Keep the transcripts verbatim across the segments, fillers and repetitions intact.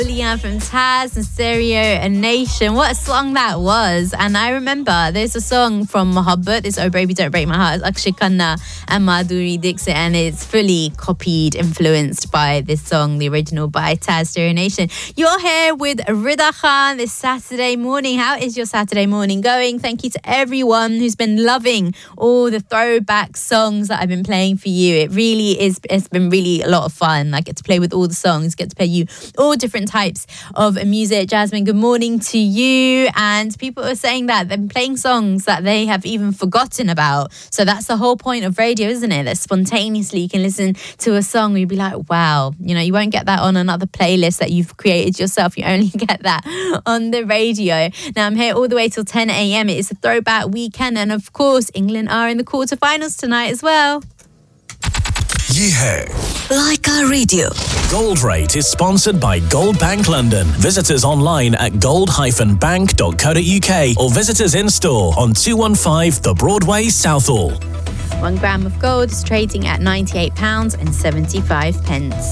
Julian from Taz and Stereo and Nation. What a song that was. And I remember there's a song from Mohabbat, this Oh Baby Don't Break My Heart, it's Akshay Khanna and Madhuri Dixit, and it's fully copied, influenced by this song, the original by Taz, Stereo Nation. You're here with Rida Khan this Saturday morning. How is your Saturday morning going? Thank you to everyone who's been loving all the throwback songs that I've been playing for you. It really is, it's been really a lot of fun. I get to play with all the songs, get to play you all different types of music. Jasmine, good morning to you. And people are saying that they're playing songs that they have even forgotten about. So that's the whole point of radio, isn't it? That spontaneously you can listen to a song and you'll be like, wow, you know, you won't get that on another playlist that you've created yourself. You only get that on the radio. Now I'm here all the way till ten a.m. It is a throwback weekend, and of course England are in the quarterfinals tonight as well. Yeah. Like our radio. Gold Rate is sponsored by Gold Bank London. Visit us online at gold dash bank dot co dot uk or visit us in store on two one five The Broadway, Southall. One gram of gold is trading at ninety-eight pounds seventy-five.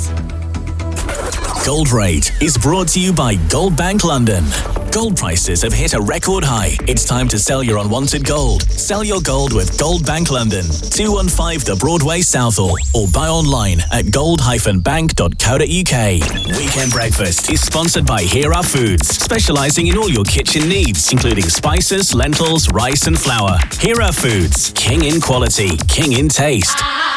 Gold Rate is brought to you by Gold Bank London. Gold prices have hit a record high. It's time to sell your unwanted gold. Sell your gold with Gold Bank London, two one five The Broadway, Southall, or buy online at gold dash bank dot co dot uk. Weekend Breakfast is sponsored by Hera Foods, specialising in all your kitchen needs, including spices, lentils, rice and flour. Hera Foods, king in quality, king in taste.